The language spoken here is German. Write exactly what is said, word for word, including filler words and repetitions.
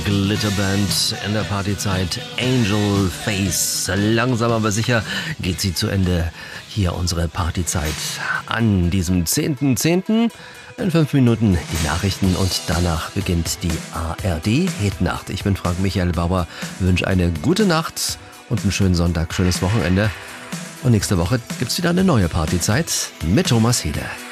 Glitterband in der Partyzeit. Angel Face. Langsam aber sicher geht sie zu Ende. Hier unsere Partyzeit an diesem zehnten zehnten In fünf Minuten die Nachrichten und danach beginnt die A R D-Hitnacht. Ich bin Frank Michael Bauer, wünsche eine gute Nacht und einen schönen Sonntag, schönes Wochenende. Und nächste Woche gibt's wieder eine neue Partyzeit mit Thomas Hede.